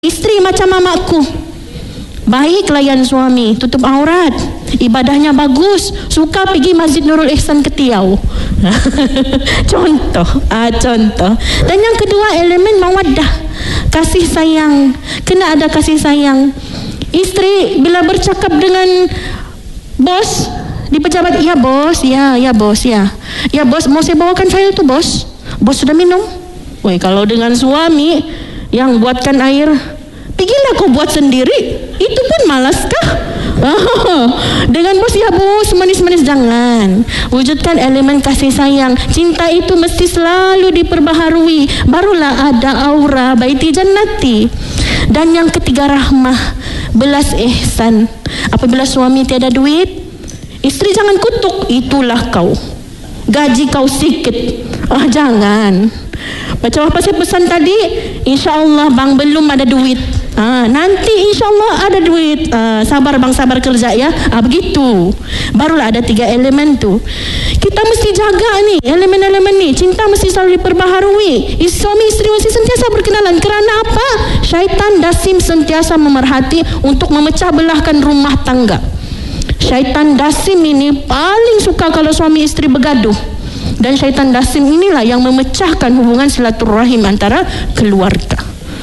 Isteri macam mamaku. Baik layan suami, tutup aurat, ibadahnya bagus, suka pergi Masjid Nurul Ihsan Ketiau. Contoh. Dan yang kedua, elemen mawaddah, kasih sayang. Kena ada kasih sayang. Isteri bila bercakap dengan bos di pejabat, ya bos, ya bos, ya bos, mau saya bawakan file tu bos. Bos sudah minum. Woi, kalau dengan suami yang buatkan air, pergilah kau buat sendiri, itu pun malaskah? Dengan bos, ya bos, manis-manis, jangan. Wujudkan elemen kasih sayang. Cinta itu mesti selalu diperbaharui, barulah ada aura baiti jannati. Dan yang ketiga, rahmah, belas ihsan. Apabila suami tiada duit, isteri jangan kutuk, itulah kau, gaji kau sikit. Jangan. Macam apa saya pesan tadi, insya-Allah bang belum ada duit. Nanti insya-Allah ada duit. Sabar bang, sabar kerja ya. Begitu. Barulah ada 3 elemen tu. Kita mesti jaga ni elemen-elemen ni. Cinta mesti selalu diperbaharui. Suami isteri mesti sentiasa berkenalan. Kerana apa? Syaitan dasim sentiasa memerhati untuk memecah belahkan rumah tangga. Syaitan dasim ini paling suka kalau suami isteri bergaduh. Dan syaitan dasim inilah yang memecahkan hubungan silaturahim antara keluarga.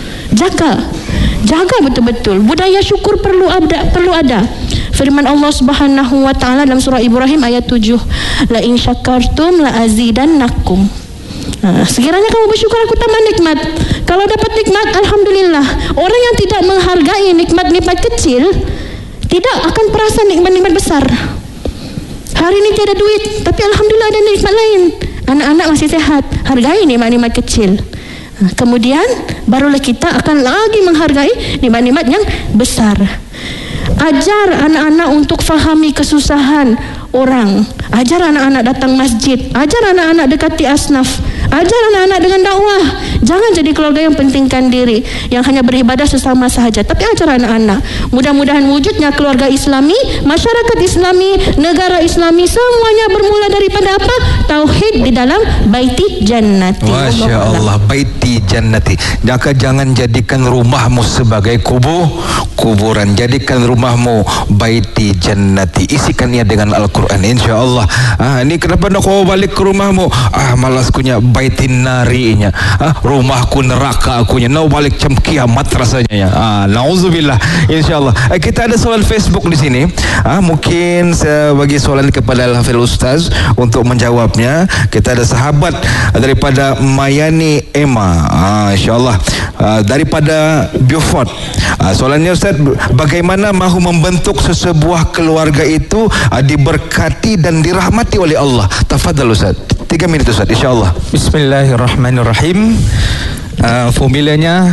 Jaga betul-betul. Budaya syukur perlu ada. Firman Allah Subhanahu wa taala dalam surah Ibrahim ayat 7, la in syakartum la azidannakum. Sekiranya kamu bersyukur, aku tambah nikmat. Kalau dapat nikmat, alhamdulillah. Orang yang tidak menghargai nikmat-nikmat kecil tidak akan perasa nikmat-nikmat besar. Hari ini tiada duit, tapi alhamdulillah ada nikmat lain. Anak-anak masih sehat, hargai nikmat-nikmat kecil. Kemudian barulah kita akan lagi menghargai nikmat-nikmat yang besar. Ajar anak-anak untuk fahami kesusahan orang. Ajar anak-anak datang masjid. Ajar anak-anak dekati asnaf. Ajar anak-anak dengan dakwah. Jangan jadi keluarga yang pentingkan diri, yang hanya beribadah sesama sahaja. Tapi ajar anak-anak. Mudah-mudahan wujudnya keluarga Islami, masyarakat Islami, negara Islami, semuanya bermula daripada apa? Tauhid di dalam baiti jannati. Masya Allah, baiti jannati. Jangan jadikan rumahmu sebagai kuburan. Jadikan rumahmu baiti jannati. Isikan ia dengan Al-Quran, insya Allah. Ini kenapa nak kau balik ke rumahmu? Malas kunya baitin narinya. Rumahku neraka akunya. Nak balik jam kiamat rasanya. Nauzubillah. Insya Allah. Kita ada soalan Facebook di sini. Mungkin saya bagi soalan kepada Al-Hafidh Ustaz untuk menjawabnya. Kita ada sahabat daripada Mayani Emma. Insya Allah. Daripada Beaufort. Soalannya Ustaz, bagaimana mahu membentuk sesebuah keluarga itu diberkati dan dirahmati oleh Allah? Tafadhal Ustaz. 3 minit Ustaz, insya-Allah. Bismillahirrahmanirrahim. Formulanya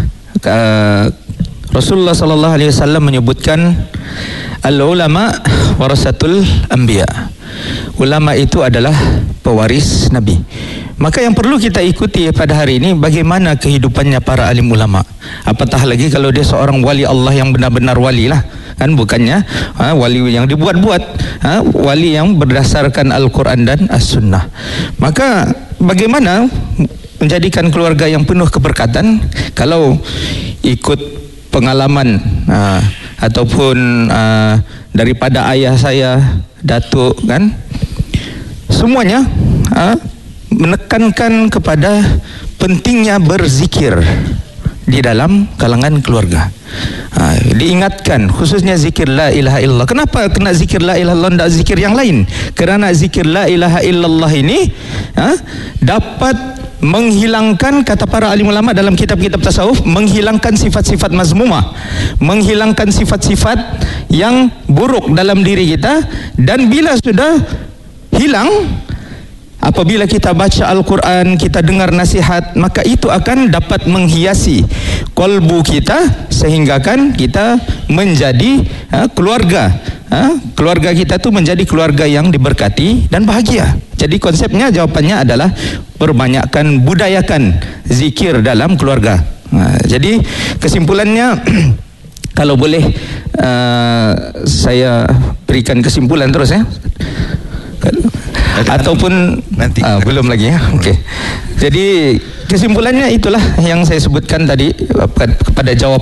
Rasulullah sallallahu alaihi wasallam menyebutkan al-ulama warasatul anbiya. Ulama itu adalah pewaris Nabi. Maka yang perlu kita ikuti pada hari ini bagaimana kehidupannya para alim ulama. Apatah lagi kalau dia seorang wali Allah yang benar-benar wali lah. Kan bukannya wali yang dibuat-buat, wali yang berdasarkan Al-Quran dan As-Sunnah. Maka bagaimana menjadikan keluarga yang penuh keberkatan? Kalau ikut pengalaman ataupun daripada ayah saya, datuk, kan, semuanya menekankan kepada pentingnya berzikir di dalam kalangan keluarga. Diingatkan khususnya zikir la ilaha illallah. Kenapa kena zikir la ilaha illallah, tidak zikir yang lain? Kerana zikir la ilaha illallah ini dapat menghilangkan, kata para alim ulama dalam kitab-kitab tasawuf, menghilangkan sifat-sifat mazmumah, menghilangkan sifat-sifat yang buruk dalam diri kita. Dan bila sudah hilang, apabila kita baca Al-Quran, kita dengar nasihat, maka itu akan dapat menghiasi kolbu kita sehingga kan kita menjadi keluarga. Keluarga kita tu menjadi keluarga yang diberkati dan bahagia. Jadi konsepnya, jawapannya adalah perbanyakkan, budayakan zikir dalam keluarga. Jadi kesimpulannya, kalau boleh saya berikan kesimpulan terus ya. Ataupun nanti belum lagi ya. Okey. Jadi kesimpulannya itulah yang saya sebutkan tadi kepada jawaban